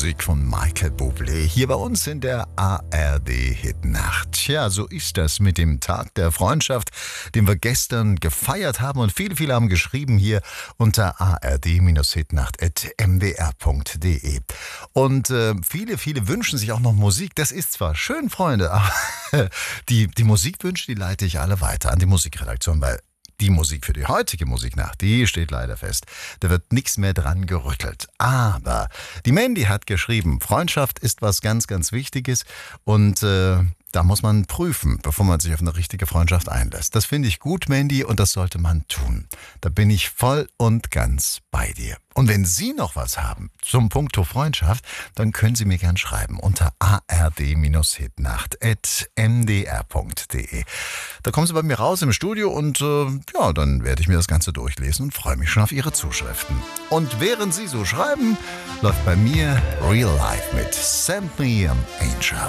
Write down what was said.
Musik von Michael Bublé hier bei uns in der ARD-Hitnacht. Ja, so ist das mit dem Tag der Freundschaft, den wir gestern gefeiert haben. Und viele haben geschrieben hier unter ard-hitnacht@mdr.de. Und viele wünschen sich auch noch Musik. Das ist zwar schön, Freunde, aber die Musikwünsche, die leite ich alle weiter an die Musikredaktion, weil die Musik für die heutige Musiknacht, die steht leider fest. Da wird nichts mehr dran gerüttelt. Aber die Mandy hat geschrieben, Freundschaft ist was ganz, ganz Wichtiges und da muss man prüfen, bevor man sich auf eine richtige Freundschaft einlässt. Das finde ich gut, Mandy, und das sollte man tun. Da bin ich voll und ganz bei dir. Und wenn Sie noch was haben zum Punkto Freundschaft, dann können Sie mir gern schreiben unter ard-hitnacht@mdr.de. Da kommen Sie bei mir raus im Studio und dann werde ich mir das Ganze durchlesen und freue mich schon auf Ihre Zuschriften. Und während Sie so schreiben, läuft bei mir Real Life mit Send Me an Angel.